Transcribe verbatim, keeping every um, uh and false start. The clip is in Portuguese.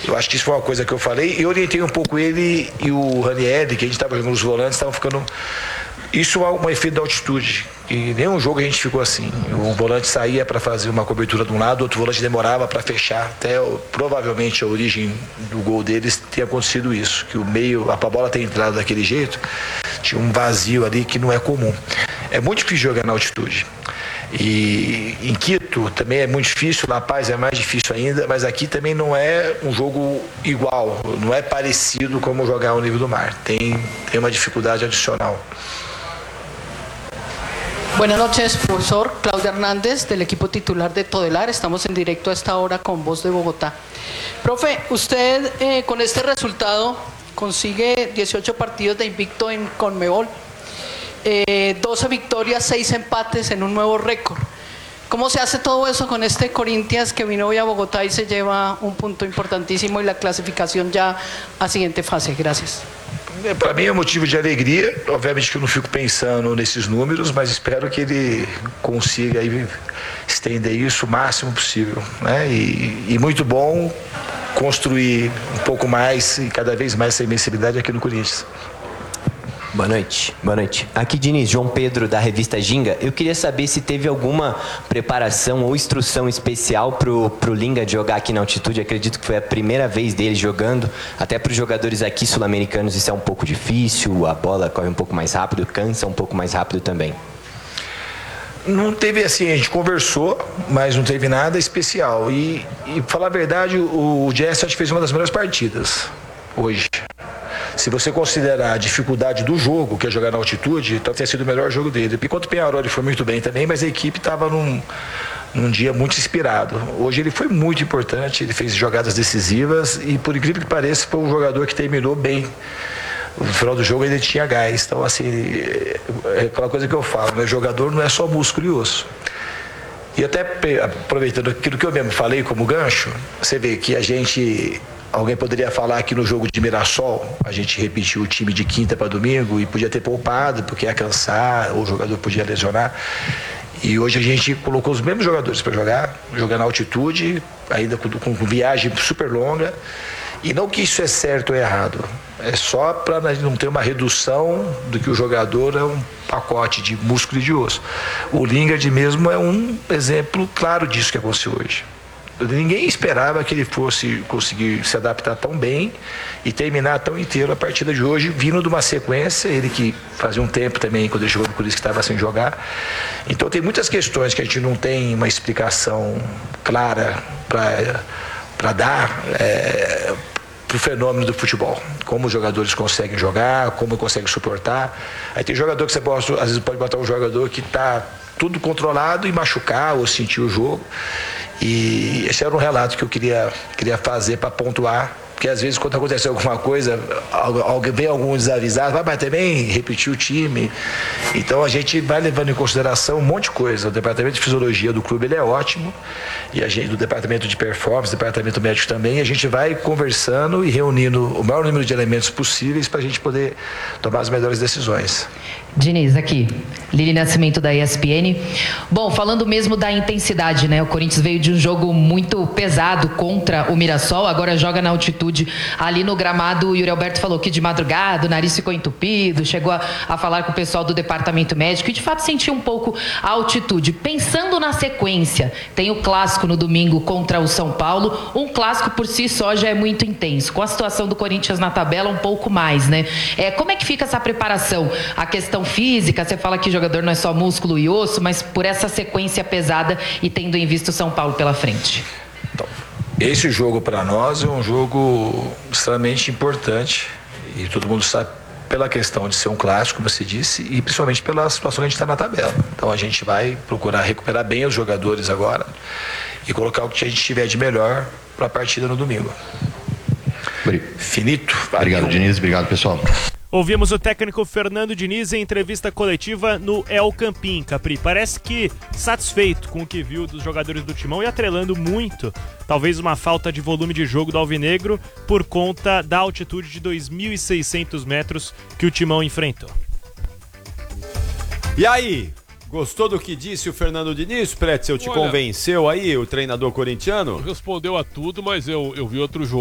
Eu acho que isso foi uma coisa que eu falei. E orientei um pouco ele e o Ranieri, que a gente estava jogando os volantes, estavam ficando... Isso é um efeito da altitude. E nenhum jogo a gente ficou assim. O volante saía para fazer uma cobertura de um lado, o outro volante demorava para fechar. Até provavelmente a origem do gol deles tenha acontecido isso. Que o meio, a bola ter entrado daquele jeito, tinha um vazio ali que não é comum. É muito difícil jogar na altitude. E em Quito também é muito difícil, La Paz é mais difícil ainda, mas aqui também não é um jogo igual, não é parecido como jogar ao nível do mar. Tem, tem uma dificuldade adicional. Buenas noches, profesor. Claudia Hernández, del equipo titular de Todelar. Estamos en directo a esta hora con Voz de Bogotá. Profe, usted eh, con este resultado consigue dieciocho partidos de invicto en Conmebol, eh, doce victorias, seis empates en un nuevo récord. ¿Cómo se hace todo eso con este Corinthians que vino hoy a Bogotá y se lleva um ponto importantíssimo e a classificação já à seguinte fase? Graças. Para mim é um motivo de alegria. Obviamente que eu não fico pensando nesses números, mas espero que ele consiga aí estender isso o máximo possível, né? E, e muito bom construir um pouco mais e cada vez mais essa invencibilidade aqui no Corinthians. Boa noite, boa noite. Aqui, Diniz, João Pedro, da revista Ginga. Eu queria saber se teve alguma preparação ou instrução especial pro, pro Linga de jogar aqui na altitude. Acredito que foi a primeira vez dele jogando. Até para os jogadores aqui sul-americanos isso é um pouco difícil, a bola corre um pouco mais rápido, cansa um pouco mais rápido também. Não teve assim, a gente conversou, mas não teve nada especial. E, e pra falar a verdade, o, o Jesse acho que fez uma das melhores partidas hoje. Se você considerar a dificuldade do jogo, que é jogar na altitude, então tenha sido o melhor jogo dele. Enquanto o Penharol ele foi muito bem também, mas a equipe estava num, num dia muito inspirado. Hoje ele foi muito importante, ele fez jogadas decisivas e, por incrível que pareça, foi um jogador que terminou bem. No final do jogo ele tinha gás. Então, assim, é aquela coisa que eu falo, né? Jogador não é só músculo e osso. E até aproveitando aquilo que eu mesmo falei como gancho, você vê que a gente... Alguém poderia falar que no jogo de Mirassol a gente repetiu o time de quinta para domingo e podia ter poupado porque ia cansar ou o jogador podia lesionar. E hoje a gente colocou os mesmos jogadores para jogar, jogar na altitude, ainda com, com viagem super longa. E não que isso é certo ou errado, é só para não ter uma redução do que o jogador é um pacote de músculo e de osso. O Lingard mesmo é um exemplo claro disso que aconteceu hoje. Ninguém esperava que ele fosse conseguir se adaptar tão bem e terminar tão inteiro a partida de hoje, vindo de uma sequência, ele que fazia um tempo também, quando ele chegou no Corinthians, que estava sem jogar. Então tem muitas questões que a gente não tem uma explicação clara para dar é, para o fenômeno do futebol. Como os jogadores conseguem jogar, como conseguem suportar. Aí tem jogador que você pode, às vezes pode botar um jogador que está tudo controlado e machucar ou sentir o jogo. E esse era um relato que eu queria, queria fazer para pontuar, porque às vezes quando acontece alguma coisa, alguém vem algum desavisado, vai, mas também repetir o time. Então a gente vai levando em consideração um monte de coisa. O departamento de fisiologia do clube ele é ótimo, e a gente, do departamento de performance, departamento médico também, a gente vai conversando e reunindo o maior número de elementos possíveis para a gente poder tomar as melhores decisões. Diniz, aqui, Lili Nascimento da E S P N. Bom, falando mesmo da intensidade, né? O Corinthians veio de um jogo muito pesado contra o Mirassol, agora joga na altitude ali no gramado. O Yuri Alberto falou que de madrugada o nariz ficou entupido, chegou a, a falar com o pessoal do departamento médico e de fato sentiu um pouco a altitude. Pensando na sequência, tem o clássico no domingo contra o São Paulo, um clássico por si só já é muito intenso, com a situação do Corinthians na tabela um pouco mais, né? É, como é que fica essa preparação? A questão física, você fala que jogador não é só músculo e osso, mas por essa sequência pesada e tendo em vista o São Paulo pela frente. Então, esse jogo para nós é um jogo extremamente importante e todo mundo sabe pela questão de ser um clássico, como você disse, e principalmente pela situação que a gente está na tabela. Então a gente vai procurar recuperar bem os jogadores agora e colocar o que a gente tiver de melhor para a partida no domingo. Finito. Obrigado, Diniz. Obrigado, pessoal. Ouvimos o técnico Fernando Diniz em entrevista coletiva no El Campín, Capri. Parece que satisfeito com o que viu dos jogadores do Timão e atrelando muito, talvez uma falta de volume de jogo do Alvinegro por conta da altitude de dois mil e seiscentos metros que o Timão enfrentou. E aí, gostou do que disse o Fernando Diniz, Pretzel? Te Olha, convenceu aí o treinador corintiano? Respondeu a tudo, mas eu, eu vi outro jogo.